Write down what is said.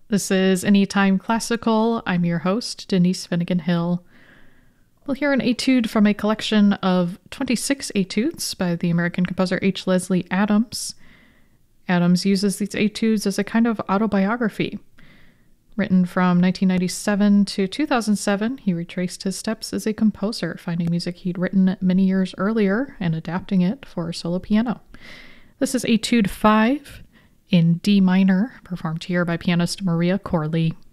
This is Anytime Classical. I'm your host, Denise Finnegan Hill. We'll hear an etude from a collection of 26 etudes by the American composer H. Leslie Adams. Adams uses these etudes as a kind of autobiography. Written from 1997 to 2007, he retraced his steps as a composer, finding music he'd written many years earlier and adapting it for solo piano. This is Etude 5 in D minor, performed here by pianist Maria Corley.